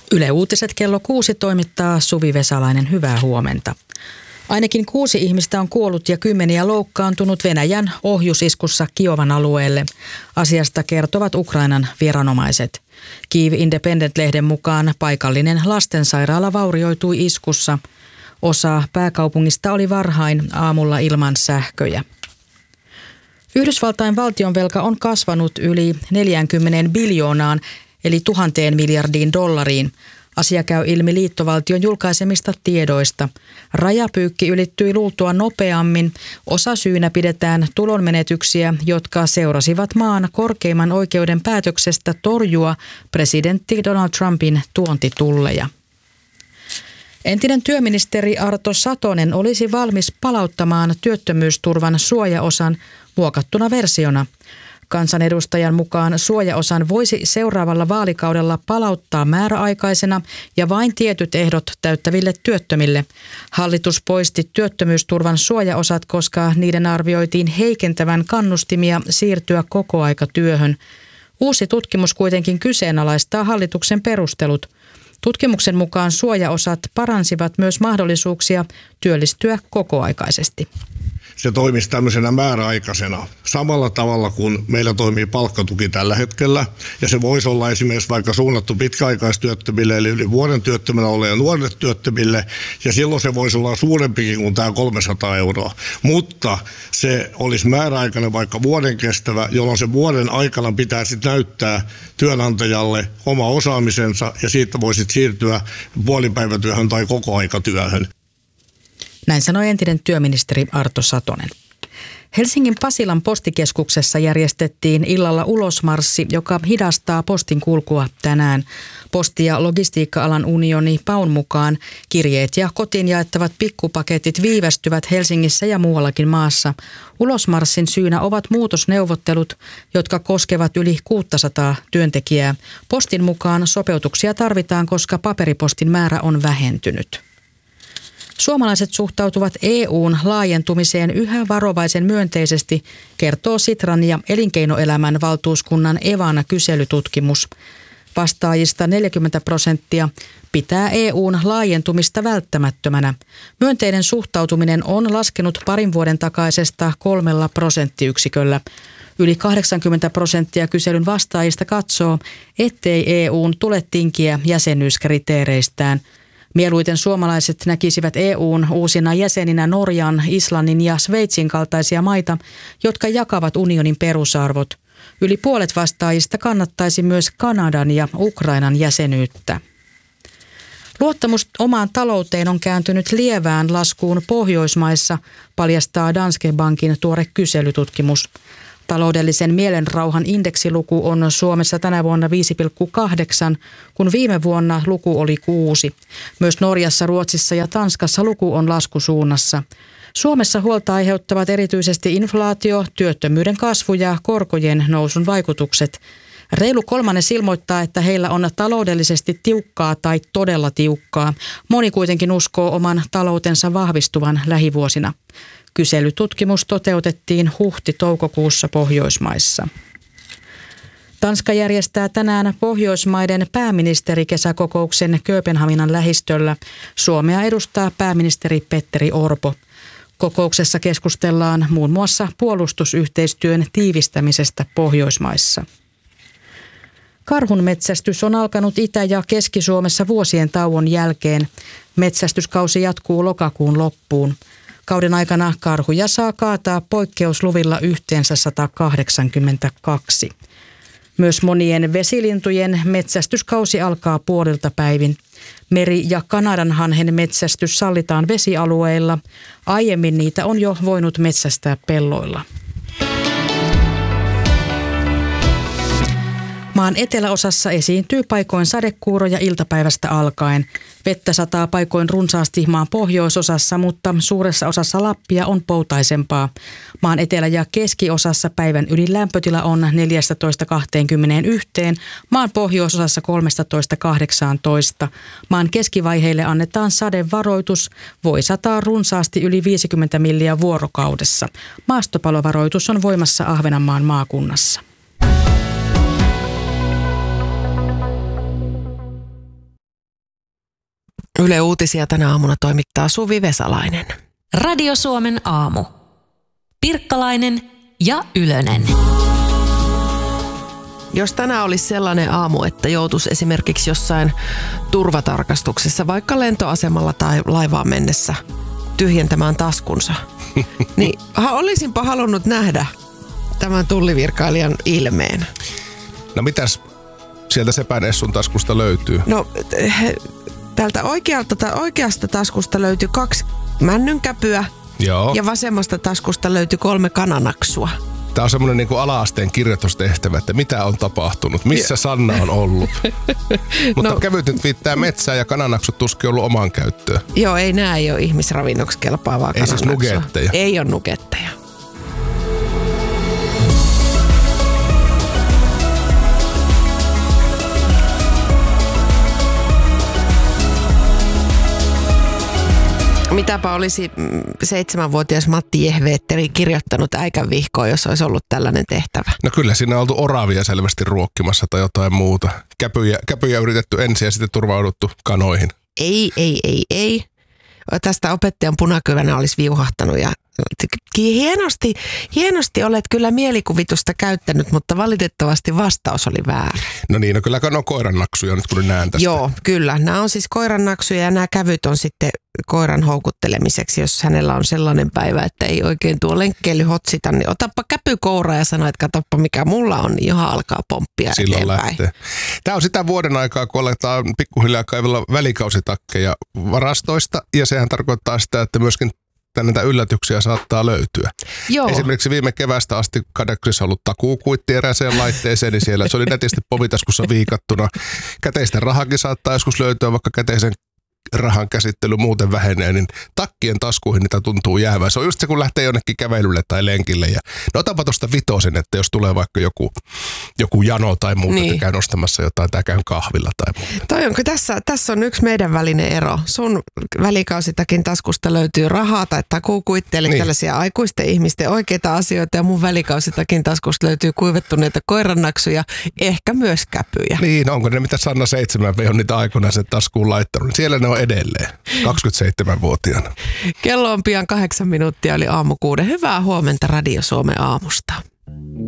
Yle Uutiset kello 6 toimittaa Suvi Vesalainen. Hyvää huomenta. Ainakin 6 ihmistä on kuollut ja 10 loukkaantunut Venäjän ohjusiskussa Kiovan alueelle. Asiasta kertovat Ukrainan viranomaiset. Kyiv Independent-lehden mukaan paikallinen lastensairaala vaurioitui iskussa. Osa pääkaupungista oli varhain aamulla ilman sähköjä. Yhdysvaltain valtionvelka on kasvanut yli 40 biljoonaan eli 1000 miljardiin dollariin. Asia käy ilmi liittovaltion julkaisemista tiedoista. Rajapyykki ylittyi luultua nopeammin. Osasyynä pidetään tulonmenetyksiä, jotka seurasivat maan korkeimman oikeuden päätöksestä torjua presidentti Donald Trumpin tuontitulleja. Entinen työministeri Arto Satonen olisi valmis palauttamaan työttömyysturvan suojaosan muokattuna versiona. Kansanedustajan mukaan suojaosan voisi seuraavalla vaalikaudella palauttaa määräaikaisena ja vain tietyt ehdot täyttäville työttömille. Hallitus poisti työttömyysturvan suojaosat, koska niiden arvioitiin heikentävän kannustimia siirtyä kokoaikatyöhön. Uusi tutkimus kuitenkin kyseenalaistaa hallituksen perustelut. Tutkimuksen mukaan suojaosat paransivat myös mahdollisuuksia työllistyä kokoaikaisesti. Se toimisi tämmöisenä määräaikaisena samalla tavalla kuin meillä toimii palkkatuki tällä hetkellä. Ja se voisi olla esimerkiksi vaikka suunnattu pitkäaikaistyöttömille eli yli vuoden työttömänä olleille nuorille työttömille. Ja silloin se voisi olla suurempikin kuin tämä 300 euroa. Mutta se olisi määräaikainen vaikka vuoden kestävä, jolloin se vuoden aikana pitää sitten näyttää työnantajalle oma osaamisensa ja siitä voisit siirtyä puolipäivätyöhön tai kokoaikatyöhön. Näin sanoi entinen työministeri Arto Satonen. Helsingin Pasilan postikeskuksessa järjestettiin illalla ulosmarssi, joka hidastaa postin kulkua tänään. Posti- ja logistiikka-alan unioni PAUn mukaan kirjeet ja kotiin jaettavat pikkupaketit viivästyvät Helsingissä ja muuallakin maassa. Ulosmarssin syynä ovat muutosneuvottelut, jotka koskevat yli 600 työntekijää. Postin mukaan sopeutuksia tarvitaan, koska paperipostin määrä on vähentynyt. Suomalaiset suhtautuvat EU:n laajentumiseen yhä varovaisen myönteisesti, kertoo Sitran ja elinkeinoelämän valtuuskunnan Evan kyselytutkimus. Vastaajista 40% pitää EU:n laajentumista välttämättömänä. Myönteinen suhtautuminen on laskenut parin vuoden takaisesta 3 prosenttiyksiköllä. Yli 80% kyselyn vastaajista katsoo, ettei EU:n tule tinkiä jäsenyyskriteereistään. Mieluiten suomalaiset näkisivät EU:n uusina jäseninä Norjan, Islannin ja Sveitsin kaltaisia maita, jotka jakavat unionin perusarvot. Yli puolet vastaajista kannattaisi myös Kanadan ja Ukrainan jäsenyyttä. Luottamus omaan talouteen on kääntynyt lievään laskuun Pohjoismaissa, paljastaa Danske Bankin tuore kyselytutkimus. Taloudellisen mielenrauhan indeksiluku on Suomessa tänä vuonna 5,8, kun viime vuonna luku oli 6. Myös Norjassa, Ruotsissa ja Tanskassa luku on laskusuunnassa. Suomessa huolta aiheuttavat erityisesti inflaatio, työttömyyden kasvu ja korkojen nousun vaikutukset. Reilu kolmannes ilmoittaa, että heillä on taloudellisesti tiukkaa tai todella tiukkaa. Moni kuitenkin uskoo oman taloutensa vahvistuvan lähivuosina. Kyselytutkimus toteutettiin huhti-toukokuussa Pohjoismaissa. Tanska järjestää tänään Pohjoismaiden pääministerikesäkokouksen Kööpenhaminan lähistöllä. Suomea edustaa pääministeri Petteri Orpo. Kokouksessa keskustellaan muun muassa puolustusyhteistyön tiivistämisestä Pohjoismaissa. Karhunmetsästys on alkanut Itä- ja Keski-Suomessa vuosien tauon jälkeen. Metsästyskausi jatkuu lokakuun loppuun. Kauden aikana karhuja saa kaataa poikkeusluvilla yhteensä 182. Myös monien vesilintujen metsästyskausi alkaa puolilta päivin. Meri- ja kanadanhanhen metsästys sallitaan vesialueilla. Aiemmin niitä on jo voinut metsästää pelloilla. Maan eteläosassa esiintyy paikoin sadekuuroja iltapäivästä alkaen. Vettä sataa paikoin runsaasti maan pohjoisosassa, mutta suuressa osassa Lappia on poutaisempaa. Maan etelä- ja keskiosassa päivän ylin lämpötila on 14-21, maan pohjoisosassa 13-18. Maan keskivaiheille annetaan sadevaroitus, voi sataa runsaasti yli 50 milliä vuorokaudessa. Maastopalovaroitus on voimassa Ahvenanmaan maakunnassa. Yle Uutisia tänä aamuna toimittaa Suvi Vesalainen. Radio Suomen aamu. Pirkkalainen ja Ylönen. Jos tänään olisi sellainen aamu, että joutuisi esimerkiksi jossain turvatarkastuksessa, vaikka lentoasemalla tai laivaan mennessä, tyhjentämään taskunsa, niin olisinpa halunnut nähdä tämän tullivirkailijan ilmeen. No mitäs sieltä Sepän Essun taskusta löytyy? No täältä oikeasta taskusta löytyy 2 männynkäpyä. Joo. Ja vasemmasta taskusta löytyi 3 kananaksua. Tämä on semmoinen niin kuin ala-asteen kirjoitustehtävä, että mitä on tapahtunut, missä Sanna on ollut. Mutta kävyt nyt viittää metsää ja kananaksut tuskin ollut omaan käyttöön. Joo, nämä ei ole ihmisravinnoksi kelpaavaa kananaksua. Ei siis nugetteja. Ei ole nugetteja. Mitäpä olisi 7-vuotias Matti Jehveetteri kirjoittanut äikän vihkoon, jos olisi ollut tällainen tehtävä? No kyllä siinä on oltu oravia selvästi ruokkimassa tai jotain muuta. Käpyjä yritetty ensin ja sitten turvauduttu kanoihin. Ei. Tästä opettajan punakynänä olisi viuhahtanut ja hienosti olet kyllä mielikuvitusta käyttänyt, mutta valitettavasti vastaus oli väärä. No niin, no kyllä on koirannaksuja nyt kun näen tästä. Joo, kyllä. Nämä on siis koirannaksuja ja nämä kävyt on sitten koiran houkuttelemiseksi, jos hänellä on sellainen päivä, että ei oikein tuo lenkkeily hotsita, niin otappa käpykoura ja sano, että katsoppa mikä mulla on, niin johon alkaa pomppia silloin eteenpäin. Lähtee. Tämä on sitä vuoden aikaa, kun aletaan pikkuhiljaa kaivella välikausitakkeja varastoista ja sehän tarkoittaa sitä, että myöskin näitä yllätyksiä saattaa löytyä. Joo. Esimerkiksi viime keväästä asti kadeksissa ollut takuukuitti erääseen laitteeseen, niin siellä se oli netisti povitaskussa viikattuna. Käteisten rahakin saattaa joskus löytyä, vaikka käteisen rahan käsittely muuten vähenee, niin takkien taskuihin niitä tuntuu jäävää. Se on just se, kun lähtee jonnekin kävelylle tai lenkille. Ja no otapa tuosta 5, että jos tulee vaikka joku jano tai muuta, niin. Että käy nostamassa jotain tai käyn kahvilla tai muuta. Toi onko tässä on yksi meidän välinen ero. Sun välikausitakin taskusta löytyy rahaa tai takuukuitti, eli tällaisia aikuisten ihmisten oikeita asioita, ja mun välikausitakin taskusta löytyy kuivettuneita koirannaksuja, ehkä myös käpyjä. Niin, onko ne mitä Sanna 7V on niitä aikoinaan sen taskuun laittanut? Siellä ne on edelleen, 27-vuotiaana. Kello on pian 8 minuuttia, eli aamu 6. Hyvää huomenta Radio Suomen aamusta.